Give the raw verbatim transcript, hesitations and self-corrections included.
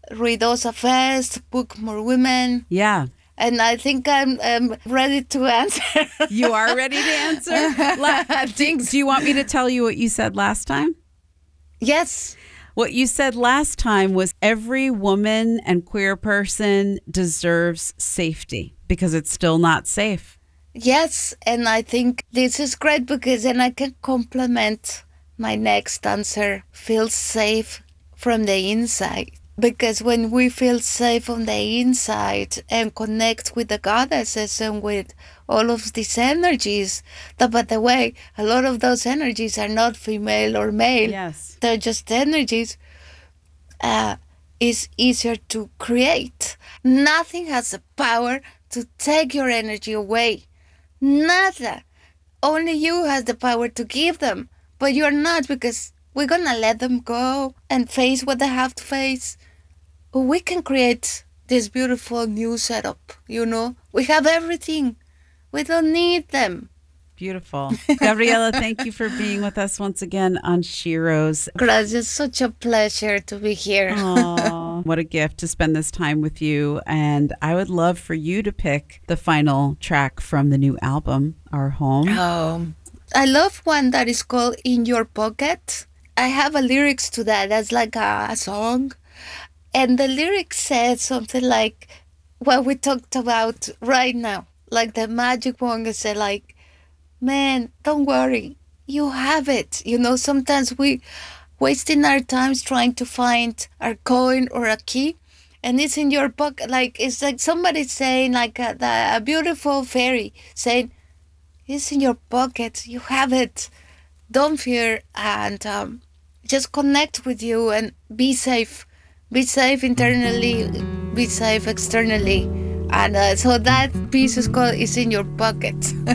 read Osa Fest, book more women. Yeah. And I think I'm, I'm ready to answer. You are ready to answer? La- I think do, do you want me to tell you what you said last time? Yes. What you said last time was every woman and queer person deserves safety because it's still not safe. Yes. And I think this is great because then I can complement my next answer. Feel safe from the inside. Because when we feel safe on the inside and connect with the goddesses and with all of these energies, that, by the way, a lot of those energies are not female or male. Yes. They're just energies. Uh, it's easier to create. Nothing has the power to take your energy away. Nada. Only you has the power to give them. But you're not, because we're going to let them go and face what they have to face. We can create this beautiful new setup, you know? We have everything. We don't need them. Beautiful. Gabriela, thank you for being with us once again on Shiro's. Gracias. It's such a pleasure to be here. Aww, what a gift to spend this time with you. And I would love for you to pick the final track from the new album, Our Home. Um, I love one that is called In Your Pocket. I have a lyrics to that. That's like a, a song. And the lyrics said something like what we talked about right now. Like the magic wand said, like, man, don't worry. You have it. You know, sometimes we wasting our times trying to find our coin or a key. And it's in your pocket. Like, it's like somebody saying, like a, a beautiful fairy saying, it's in your pocket. You have it. Don't fear. And um, just connect with you and be safe. Be safe internally, be safe externally. And uh, so that piece is called It's in Your Pocket.